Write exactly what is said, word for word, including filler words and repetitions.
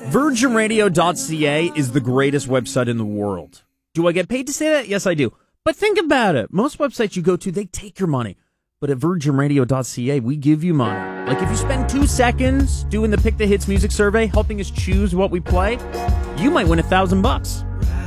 Virgin Radio dot c a is the greatest website in the world. Do I get paid to say that? Yes, I do. But think about it. Most websites you go to, they take your money. But at Virgin Radio dot c a, we give you money. Like if you spend two seconds doing the Pick the Hits music survey, helping us choose what we play, you might win a thousand bucks.